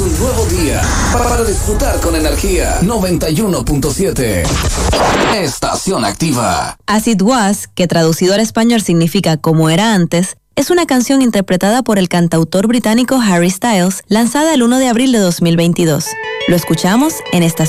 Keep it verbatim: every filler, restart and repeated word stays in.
un nuevo día para disfrutar con energía. noventa y uno punto siete. Estación activa. As It Was, que traducido al español significa Como era antes, es una canción interpretada por el cantautor británico Harry Styles, lanzada el primero de abril de dos mil veintidós. Lo escuchamos en Estación